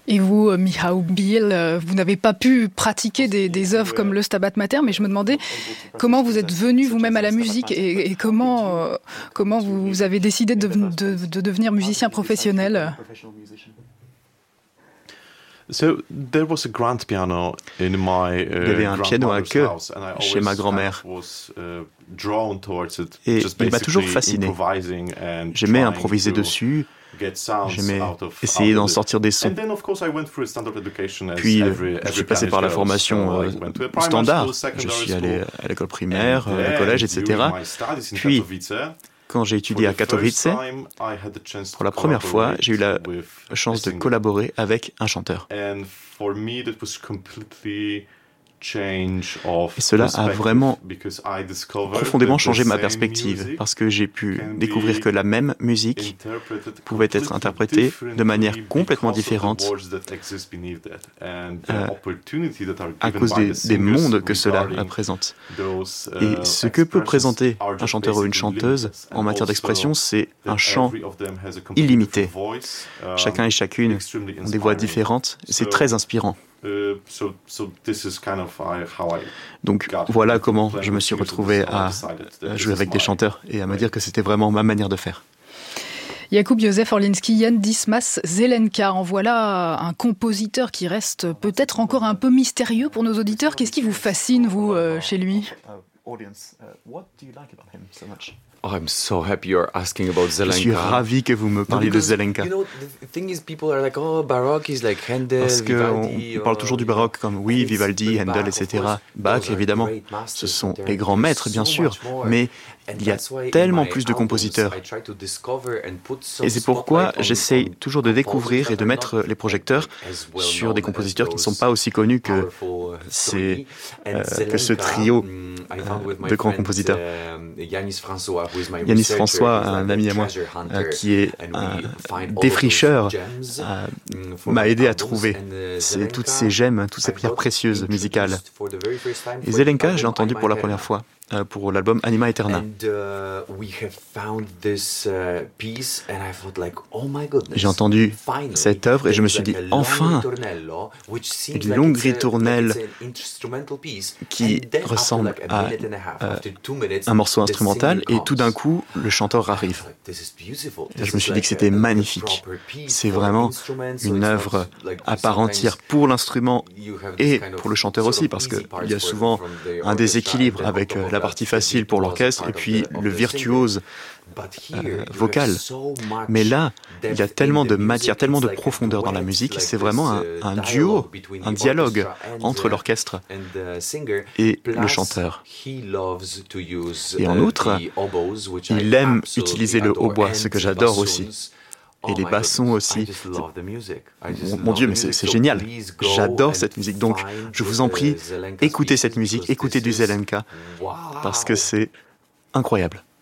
Et vous, Michał Biel, vous n'avez pas pu pratiquer des œuvres comme le Stabat Mater, mais je me demandais comment vous êtes venu vous-même à la musique et comment vous avez décidé de devenir musicien professionnel. Il y avait un piano à queue chez ma grand-mère et il m'a toujours fasciné. J'aimais improviser dessus, j'aimais essayer d'en sortir des sons. Puis je suis passé par la formation standard. Je suis allé à l'école primaire, au collège, etc. Puis, quand j'ai étudié à Katowice, pour la première fois, j'ai eu la chance de collaborer avec un chanteur. Et cela a vraiment profondément changé ma perspective, parce que j'ai pu découvrir que la même musique pouvait être interprétée de manière complètement différente à cause des mondes que cela représente. Et ce que peut présenter un chanteur ou une chanteuse en matière d'expression, c'est un chant illimité. Chacun et chacune ont des voix différentes, c'est très inspirant. Donc voilà comment je me suis retrouvé à jouer avec des chanteurs et à me dire que c'était vraiment ma manière de faire. Jakub Józef Orliński, Jan Dismas Zelenka, en voilà un compositeur qui reste peut-être encore un peu mystérieux pour nos auditeurs. Qu'est-ce qui vous fascine, vous, chez lui ? Oh, I'm so happy you're asking about Zelenka. Je suis ravi que vous me parliez de Zelenka. Parce qu'on parle toujours du baroque comme oui, Vivaldi, Handel, etc. Bach, évidemment. Ce sont les grands maîtres, bien sûr, mais il y a tellement plus de compositeurs. Et c'est pourquoi j'essaye toujours de découvrir et de mettre les projecteurs sur des compositeurs qui ne sont pas aussi connus que ce trio de grands compositeurs. Yanis François, un ami à moi, qui est un défricheur, m'a aidé à trouver toutes ces gemmes, toutes ces pierres précieuses musicales. Et Zelenka, je l'ai entendu pour la première fois pour l'album Anima Eterna. J'ai entendu cette œuvre et je me suis dit, enfin, une longue ritournelle qui ressemble à un morceau instrumental et tout d'un coup, le chanteur arrive. Je me suis dit que c'était magnifique. C'est vraiment une œuvre à part entière pour l'instrument et pour le chanteur aussi, parce qu'il y a souvent un déséquilibre avec la partie facile pour l'orchestre et puis le virtuose vocal. Mais là, il y a tellement de matière, tellement de profondeur dans la musique, c'est vraiment un duo, un dialogue entre l'orchestre et le chanteur. Et en outre, il aime utiliser le hautbois, ce que j'adore aussi. Et les bassons aussi. Mon Dieu, mais c'est génial. J'adore cette musique. Donc, je vous en prie, écoutez cette musique, écoutez du Zelenka, parce que c'est incroyable.